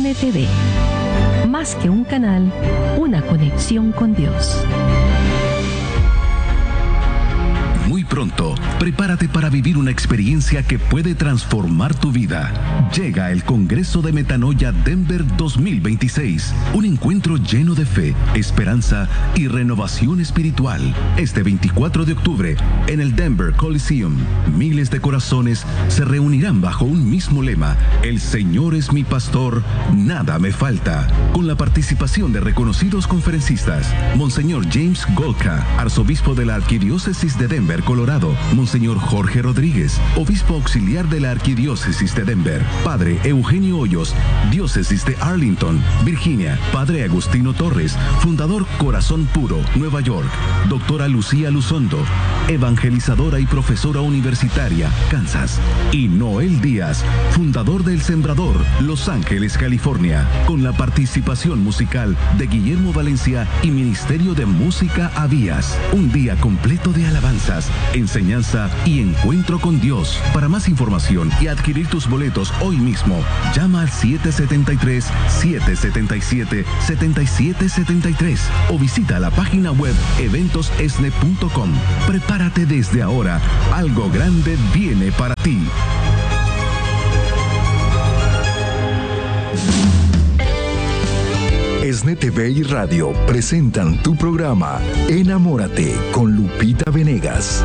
NTV. Más que un canal, una conexión con Dios. Muy pronto, prepárate para vivir una experiencia que puede transformar tu vida. Llega el Congreso de Metanoia Denver 2026, un encuentro lleno de fe, esperanza y renovación espiritual. Este 24 de octubre, en el Denver Coliseum, miles de corazones se reunirán bajo un mismo lema: El Señor es mi pastor, nada me falta. Con la participación de reconocidos conferencistas: Monseñor James Golka, arzobispo de la Arquidiócesis de Denver, Colorado; Monseñor Jorge Rodríguez, obispo auxiliar de la Arquidiócesis de Denver; Padre Eugenio Hoyos, diócesis de Arlington, Virginia; Padre Agustino Torres, fundador Corazón Puro, Nueva York; Doctora Lucía Luzondo, evangelizadora y profesora universitaria, Kansas; y Noel Díaz, fundador del Sembrador, Los Ángeles, California, con la participación musical de Guillermo Valencia y Ministerio de Música Avías. Un día completo de alabanzas, enseñanza y encuentro con Dios. Para más información y adquirir tus boletos hoy mismo, llama al 773-777-7773 o visita la página web eventosesne.com. Prepárate desde ahora, algo grande viene para ti. ESNE TV y Radio presentan tu programa Enamórate con Lupita Venegas.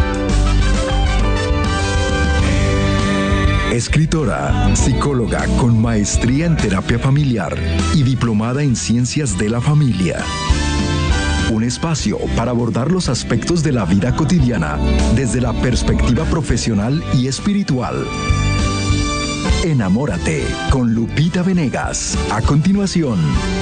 Escritora, psicóloga con maestría en terapia familiar y diplomada en ciencias de la familia. Un espacio para abordar los aspectos de la vida cotidiana desde la perspectiva profesional y espiritual. Enamórate con Lupita Venegas. A continuación.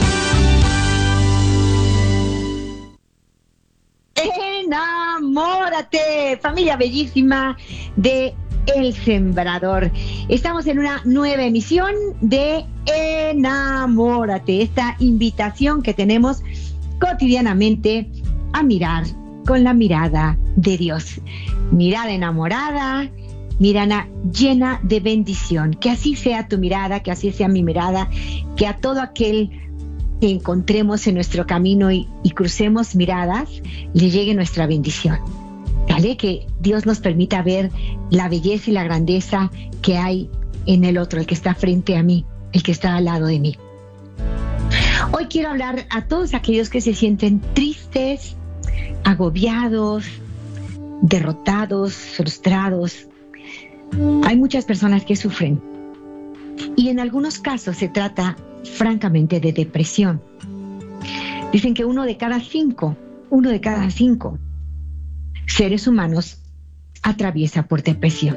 Enamórate, familia bellísima de El Sembrador. Estamos en una nueva emisión de Enamórate, esta invitación que tenemos cotidianamente a mirar con la mirada de Dios. Mirada enamorada, mirada llena de bendición. Que así sea tu mirada, que así sea mi mirada, que a todo aquel que encontremos en nuestro camino y crucemos miradas, le llegue nuestra bendición. Dale, que Dios nos permita ver la belleza y la grandeza que hay en el otro, el que está frente a mí, el que está al lado de mí. Hoy quiero hablar a todos aquellos que se sienten tristes, agobiados, derrotados, frustrados. Hay muchas personas que sufren y en algunos casos se trata francamente de depresión. Dicen que uno de cada cinco seres humanos atraviesa por depresión.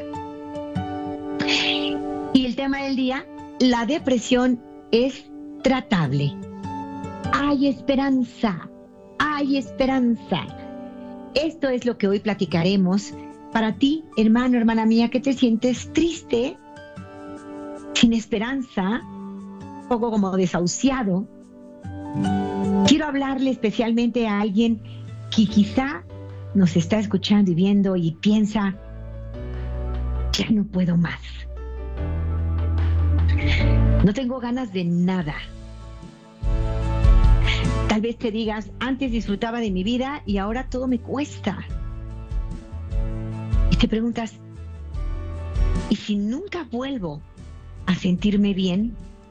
Y el tema del día: la depresión es tratable. Hay esperanza, hay esperanza. Esto es lo que hoy platicaremos. Para ti, hermano, hermana mía, que te sientes triste, sin esperanza, un poco como desahuciado, quiero hablarle especialmente a alguien que quizá nos está escuchando y viendo y piensa: ya no puedo más. No tengo ganas de nada. Tal vez te digas: antes disfrutaba de mi vida y ahora todo me cuesta. Y te preguntas: ¿y si nunca vuelvo a sentirme bien?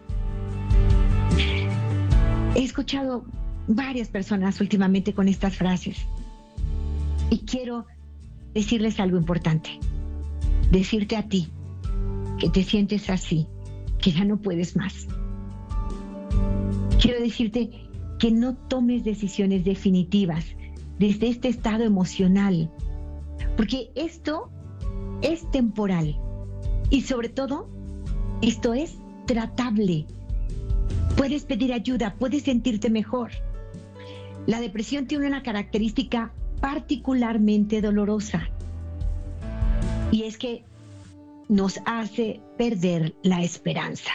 He escuchado varias personas últimamente con estas frases y quiero decirles algo importante. Decirte a ti que te sientes así, que ya no puedes más. Quiero decirte que no tomes decisiones definitivas desde este estado emocional, porque esto es temporal y sobre todo esto es tratable. Puedes pedir ayuda, puedes sentirte mejor. La depresión tiene una característica particularmente dolorosa y es que nos hace perder la esperanza.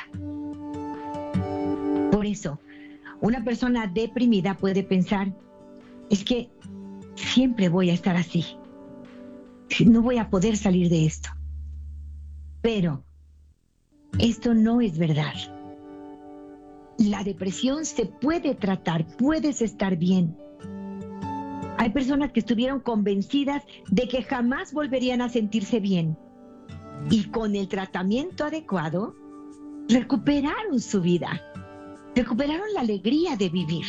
Por eso, una persona deprimida puede pensar: es que siempre voy a estar así, no voy a poder salir de esto. Pero esto no es verdad. La depresión se puede tratar, puedes estar bien. Hay personas que estuvieron convencidas de que jamás volverían a sentirse bien. Y con el tratamiento adecuado, recuperaron su vida, recuperaron la alegría de vivir.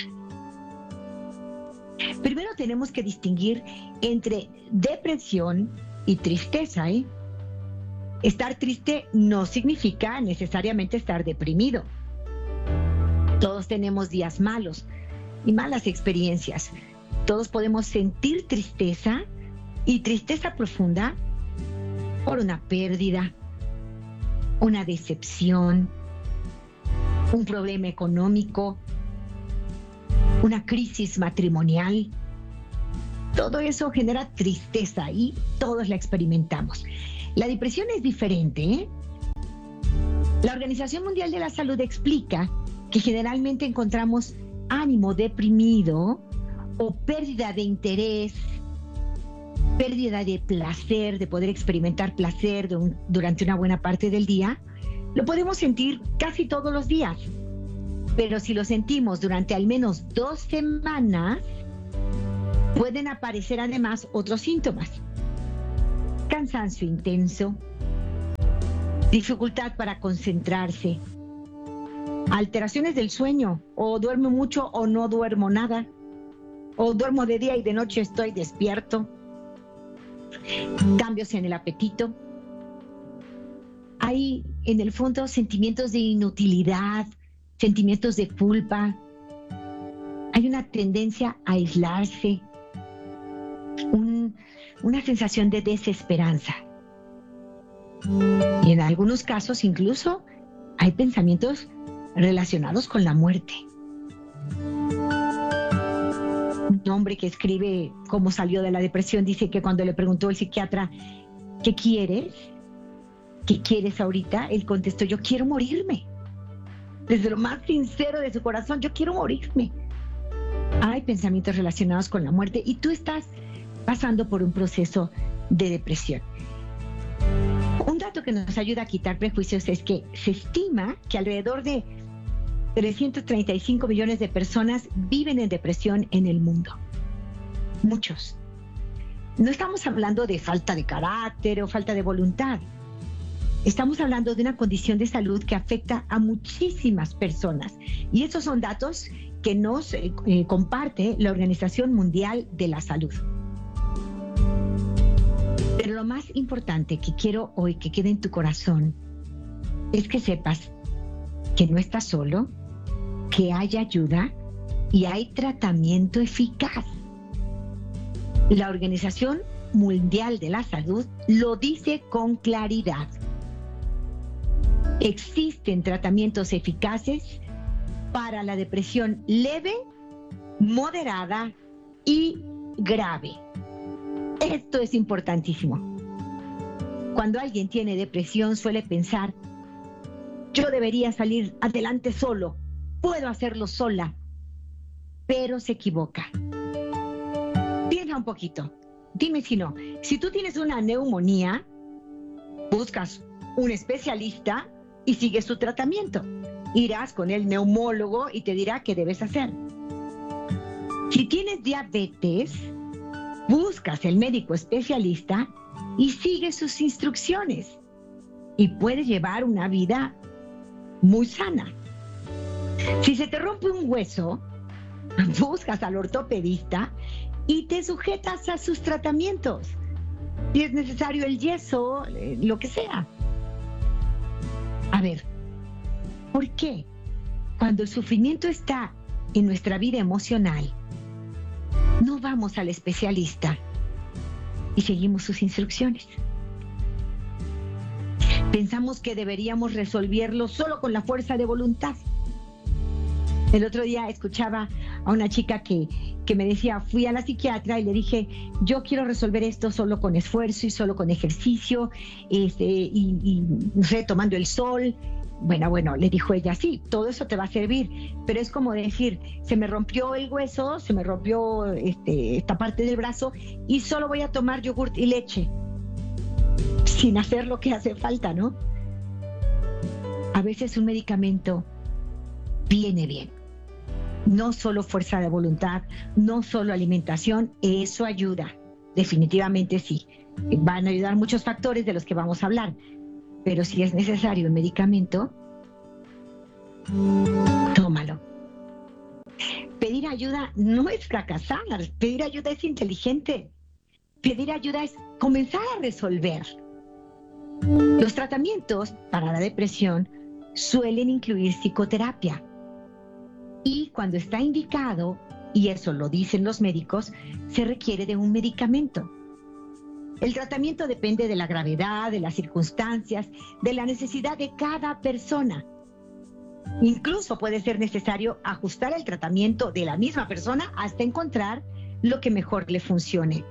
Primero tenemos que distinguir entre depresión y tristeza, ¿eh? Estar triste no significa necesariamente estar deprimido. Todos tenemos días malos y malas experiencias. Todos podemos sentir tristeza y tristeza profunda por una pérdida, una decepción, un problema económico, una crisis matrimonial. Todo eso genera tristeza y todos la experimentamos. La depresión es diferente, ¿eh? La Organización Mundial de la Salud explica que generalmente encontramos ánimo deprimido o pérdida de interés, pérdida de placer, de poder experimentar placer durante una buena parte del día. Lo podemos sentir casi todos los días, pero si lo sentimos durante al menos 2 semanas, pueden aparecer además otros síntomas: cansancio intenso, dificultad para concentrarse, alteraciones del sueño, o duermo mucho o no duermo nada, o duermo de día y de noche estoy despierto, cambios en el apetito. Hay en el fondo sentimientos de inutilidad, sentimientos de culpa. Hay una tendencia a aislarse, una sensación de desesperanza. Y en algunos casos incluso hay pensamientos relacionados con la muerte. Un hombre que escribe cómo salió de la depresión dice que cuando le preguntó el psiquiatra, ¿qué quieres? ¿Qué quieres ahorita? Él contestó, yo quiero morirme. Desde lo más sincero de su corazón, yo quiero morirme. Hay pensamientos relacionados con la muerte y tú estás pasando por un proceso de depresión. Un dato que nos ayuda a quitar prejuicios es que se estima que alrededor de 335 millones de personas viven en depresión en el mundo. Muchos. No estamos hablando de falta de carácter o falta de voluntad. Estamos hablando de una condición de salud que afecta a muchísimas personas. Y estos son datos que nos comparte la Organización Mundial de la Salud. Pero lo más importante que quiero hoy que quede en tu corazón es que sepas que no estás solo, que hay ayuda y hay tratamiento eficaz. La Organización Mundial de la Salud lo dice con claridad. Existen tratamientos eficaces para la depresión leve, moderada y grave. Esto es importantísimo. Cuando alguien tiene depresión suele pensar, yo debería salir adelante solo, puedo hacerlo sola, pero se equivoca. Piensa un poquito, dime si no. Si tú tienes una neumonía, buscas un especialista y sigues su tratamiento. Irás con el neumólogo y te dirá qué debes hacer. Si tienes diabetes, buscas el médico especialista y sigues sus instrucciones. Y puedes llevar una vida muy sana. Si se te rompe un hueso, buscas al ortopedista y te sujetas a sus tratamientos. Si es necesario el yeso, lo que sea. A ver, ¿por qué cuando el sufrimiento está en nuestra vida emocional, no vamos al especialista y seguimos sus instrucciones? Pensamos que deberíamos resolverlo solo con la fuerza de voluntad. El otro día escuchaba a una chica que me decía, fui a la psiquiatra y le dije, yo quiero resolver esto solo con esfuerzo y solo con ejercicio, y no sé, tomando el sol. Bueno, le dijo ella, sí, todo eso te va a servir, pero es como decir, se me rompió el hueso, se me rompió esta parte del brazo y solo voy a tomar yogurt y leche, sin hacer lo que hace falta, ¿no? A veces un medicamento viene bien. No solo fuerza de voluntad, no solo alimentación, eso ayuda, definitivamente sí. Van a ayudar muchos factores de los que vamos a hablar, pero si es necesario el medicamento, tómalo. Pedir ayuda no es fracasar, pedir ayuda es inteligente. Pedir ayuda es comenzar a resolver. Los tratamientos para la depresión suelen incluir psicoterapia. Y cuando está indicado, y eso lo dicen los médicos, se requiere de un medicamento. El tratamiento depende de la gravedad, de las circunstancias, de la necesidad de cada persona. Incluso puede ser necesario ajustar el tratamiento de la misma persona hasta encontrar lo que mejor le funcione.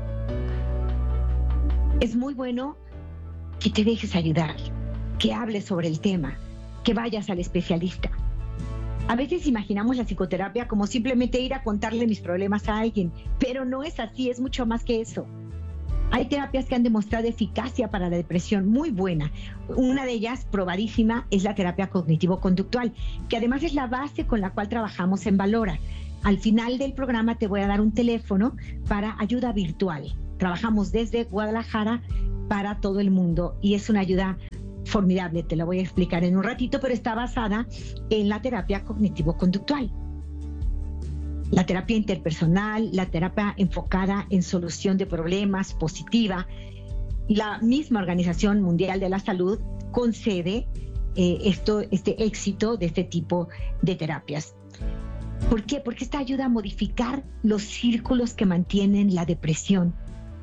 Es muy bueno que te dejes ayudar, que hables sobre el tema, que vayas al especialista. A veces imaginamos la psicoterapia como simplemente ir a contarle mis problemas a alguien, pero no es así, es mucho más que eso. Hay terapias que han demostrado eficacia para la depresión muy buena. Una de ellas, probadísima, es la terapia cognitivo-conductual, que además es la base con la cual trabajamos en Valora. Al final del programa te voy a dar un teléfono para ayuda virtual. Trabajamos desde Guadalajara para todo el mundo y es una ayuda formidable, te la voy a explicar en un ratito, pero está basada en la terapia cognitivo-conductual. La terapia interpersonal, la terapia enfocada en solución de problemas, positiva. La misma Organización Mundial de la Salud concede este éxito de este tipo de terapias. ¿Por qué? Porque esta ayuda a modificar los círculos que mantienen la depresión.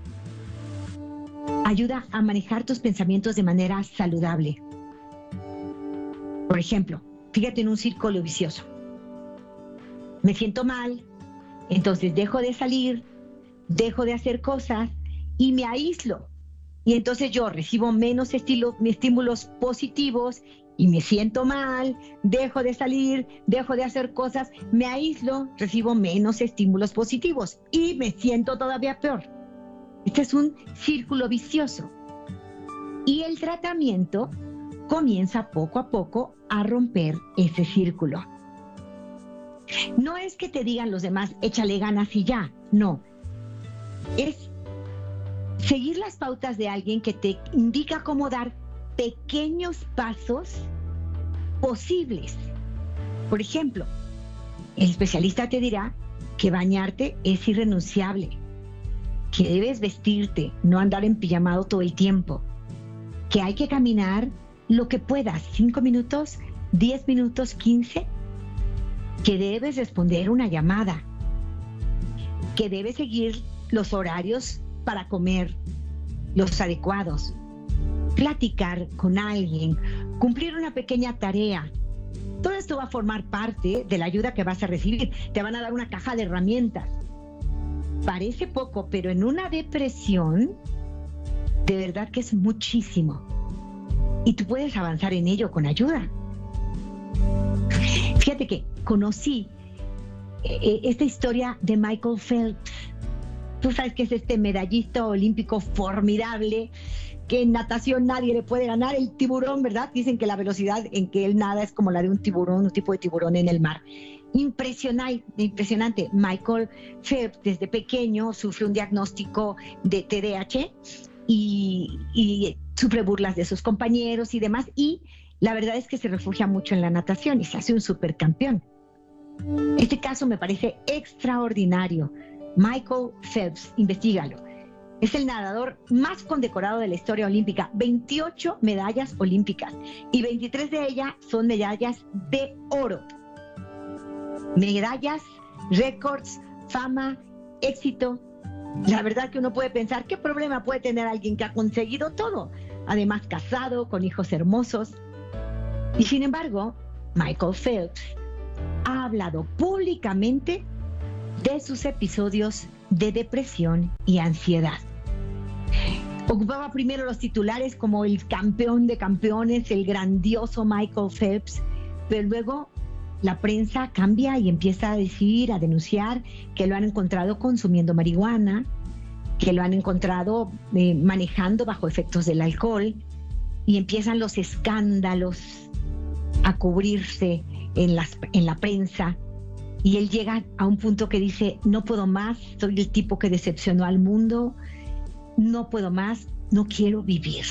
Ayuda a manejar tus pensamientos de manera saludable. Por ejemplo, fíjate en un círculo vicioso. Me siento mal, entonces dejo de salir, dejo de hacer cosas y me aíslo. Y entonces yo recibo menos estímulos positivos y me siento mal, dejo de salir, dejo de hacer cosas, me aíslo, recibo menos estímulos positivos y me siento todavía peor. Este es un círculo vicioso. Y el tratamiento comienza poco a poco a romper ese círculo. No es que te digan los demás, échale ganas y ya, no. Es seguir las pautas de alguien que te indica cómo dar pequeños pasos posibles. Por ejemplo, el especialista te dirá que bañarte es irrenunciable, que debes vestirte, no andar en pijamado todo el tiempo, que hay que caminar lo que puedas, 5 minutos, 10 minutos, 15, que debes responder una llamada, que debes seguir los horarios para comer, los adecuados, platicar con alguien, cumplir una pequeña tarea. Todo esto va a formar parte de la ayuda que vas a recibir. Te van a dar una caja de herramientas. Parece poco, pero en una depresión, de verdad que es muchísimo. Y tú puedes avanzar en ello con ayuda. Fíjate que conocí esta historia de Michael Phelps. Tú sabes que es este medallista olímpico formidable, que en natación nadie le puede ganar, el tiburón, ¿verdad? Dicen que la velocidad en que él nada es como la de un tiburón, un tipo de tiburón en el mar. Impresionante. Michael Phelps desde pequeño sufre un diagnóstico de TDAH y sufre burlas de sus compañeros y demás, y la verdad es que se refugia mucho en la natación y se hace un supercampeón. Este caso me parece extraordinario. Michael Phelps, investígalo. Es el nadador más condecorado de la historia olímpica, 28 medallas olímpicas y 23 de ellas son medallas de oro. Medallas, récords, fama, éxito. La verdad que uno puede pensar, ¿qué problema puede tener alguien que ha conseguido todo? Además casado, con hijos hermosos. Y sin embargo, Michael Phelps ha hablado públicamente de sus episodios de depresión y ansiedad. Ocupaba primero los titulares como el campeón de campeones, el grandioso Michael Phelps, pero luego la prensa cambia y empieza a decir, a denunciar que lo han encontrado consumiendo marihuana, que lo han encontrado manejando bajo efectos del alcohol, y empiezan los escándalos a cubrirse en la prensa, y él llega a un punto que dice: no puedo más, soy el tipo que decepcionó al mundo, no puedo más, no quiero vivir.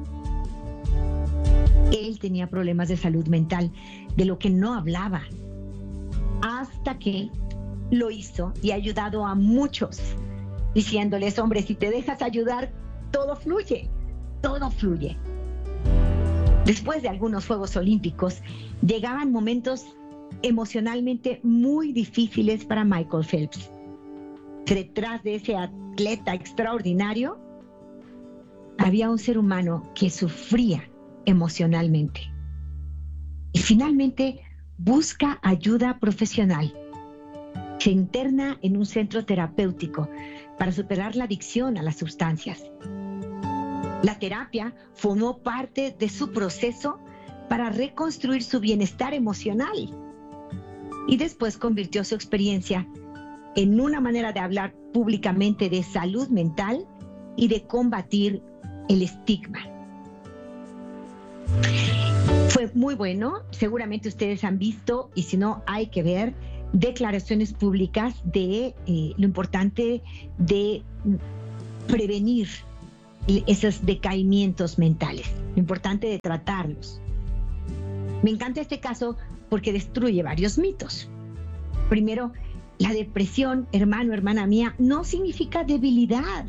Él tenía problemas de salud mental, de lo que no hablaba, hasta que lo hizo y ha ayudado a muchos, diciéndoles: hombre, si te dejas ayudar, todo fluye, todo fluye. Después de algunos Juegos Olímpicos, llegaban momentos emocionalmente muy difíciles para Michael Phelps. Detrás de ese atleta extraordinario había un ser humano que sufría emocionalmente. Y finalmente busca ayuda profesional. Se interna en un centro terapéutico para superar la adicción a las sustancias. La terapia formó parte de su proceso para reconstruir su bienestar emocional, y después convirtió su experiencia en una manera de hablar públicamente de salud mental y de combatir el estigma. Fue muy bueno, seguramente ustedes han visto, y si no, hay que ver declaraciones públicas de lo importante de prevenir esos decaimientos mentales, lo importante de tratarlos. Me encanta este caso porque destruye varios mitos. Primero, la depresión, hermano, hermana mía, no significa debilidad.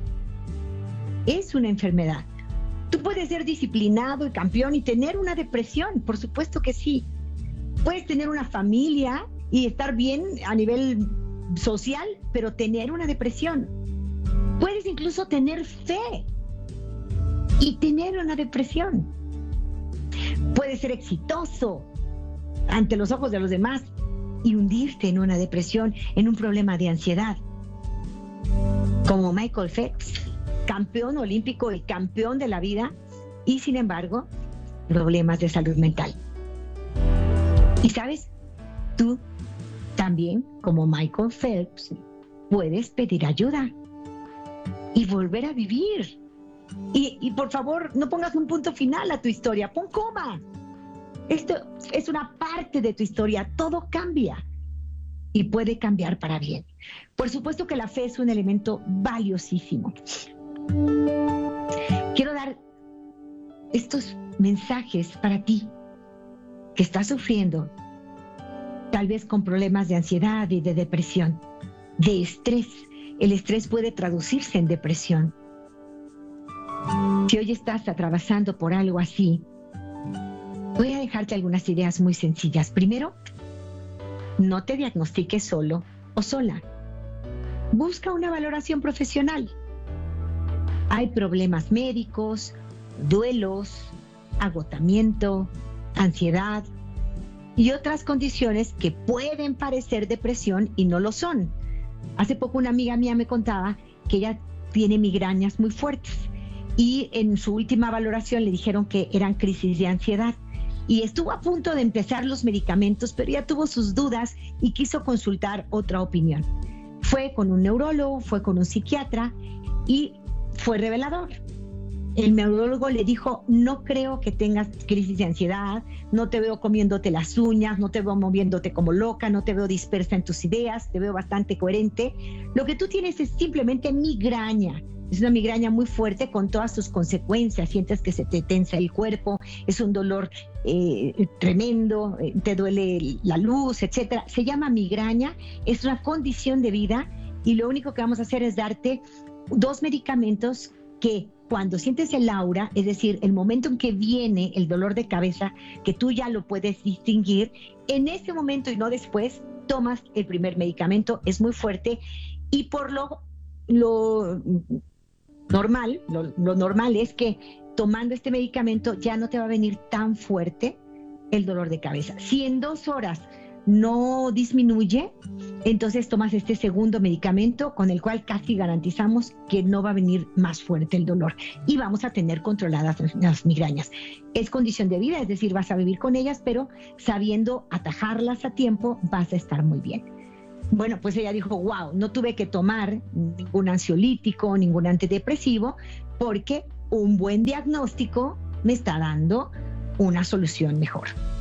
Es una enfermedad. Tú puedes ser disciplinado y campeón y tener una depresión, por supuesto que sí. Puedes tener una familia y estar bien a nivel social, pero tener una depresión. Puedes incluso tener fe y tener una depresión. Puedes ser exitoso ante los ojos de los demás y hundirte en una depresión, en un problema de ansiedad. Como Michael Phelps, campeón olímpico y campeón de la vida, y sin embargo, problemas de salud mental. Y sabes, tú también, como Michael Phelps, puedes pedir ayuda y volver a vivir. Y por favor, no pongas un punto final a tu historia, pon coma. Esto es una parte de tu historia, todo cambia y puede cambiar para bien. Por supuesto que la fe es un elemento valiosísimo. Quiero dar estos mensajes para ti que estás sufriendo, tal vez con problemas de ansiedad y de depresión, de estrés. El estrés puede traducirse en depresión. Si hoy estás atravesando por algo así, voy a dejarte algunas ideas muy sencillas. Primero, no te diagnostiques solo o sola. Busca una valoración profesional. Hay problemas médicos, duelos, agotamiento, ansiedad y otras condiciones que pueden parecer depresión y no lo son. Hace poco una amiga mía me contaba que ella tiene migrañas muy fuertes y en su última valoración le dijeron que eran crisis de ansiedad y estuvo a punto de empezar los medicamentos, pero ella tuvo sus dudas y quiso consultar otra opinión. Fue con un neurólogo, fue con un psiquiatra y fue revelador. El neurólogo le dijo: no creo que tengas crisis de ansiedad, no te veo comiéndote las uñas, no te veo moviéndote como loca, no te veo dispersa en tus ideas, te veo bastante coherente. Lo que tú tienes es simplemente migraña. Es una migraña muy fuerte con todas sus consecuencias. Sientes que se te tensa el cuerpo, es un dolor tremendo, te duele la luz, etcétera. Se llama migraña, es una condición de vida y lo único que vamos a hacer es darte 2 medicamentos que cuando sientes el aura, es decir, el momento en que viene el dolor de cabeza, que tú ya lo puedes distinguir, en ese momento y no después, tomas el primer medicamento, es muy fuerte y por lo normal es que tomando este medicamento ya no te va a venir tan fuerte el dolor de cabeza. Si en 2 horas no disminuye, entonces tomas este segundo medicamento con el cual casi garantizamos que no va a venir más fuerte el dolor y vamos a tener controladas las migrañas. Es condición de vida, es decir, vas a vivir con ellas, pero sabiendo atajarlas a tiempo vas a estar muy bien. Bueno, pues ella dijo: wow, no tuve que tomar ningún ansiolítico, ningún antidepresivo, porque un buen diagnóstico me está dando una solución mejor.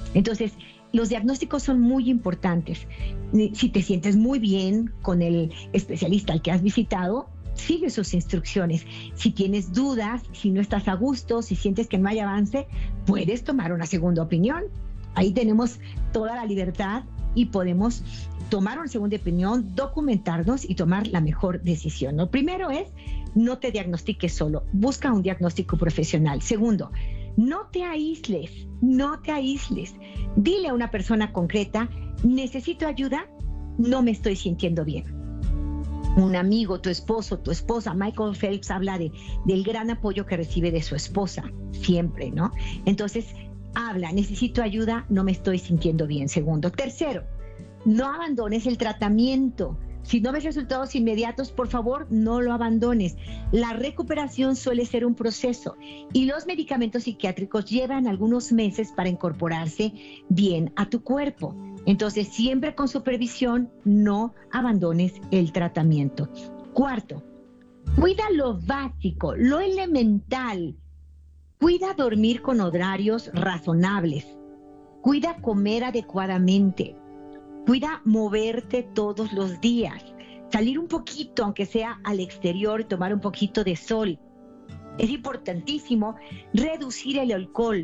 Entonces, los diagnósticos son muy importantes. Si te sientes muy bien con el especialista al que has visitado, sigue sus instrucciones. Si tienes dudas, si no estás a gusto, si sientes que no hay avance, puedes tomar una segunda opinión. Ahí tenemos toda la libertad y podemos tomar una segunda opinión, documentarnos y tomar la mejor decisión. Lo primero es, no te diagnostiques solo, busca un diagnóstico profesional. Segundo, no te aísles. Dile a una persona concreta, necesito ayuda, no me estoy sintiendo bien. Un amigo, tu esposo, tu esposa, Michael Phelps habla del gran apoyo que recibe de su esposa, siempre, ¿no? Entonces, habla, necesito ayuda, no me estoy sintiendo bien. Segundo. Tercero, no abandones el tratamiento. Si no ves resultados inmediatos, por favor, no lo abandones. La recuperación suele ser un proceso y los medicamentos psiquiátricos llevan algunos meses para incorporarse bien a tu cuerpo. Entonces, siempre con supervisión, no abandones el tratamiento. Cuarto, cuida lo básico, lo elemental. Cuida dormir con horarios razonables. Cuida comer adecuadamente. Cuida moverte todos los días. Salir un poquito, aunque sea al exterior, tomar un poquito de sol. Es importantísimo reducir el alcohol.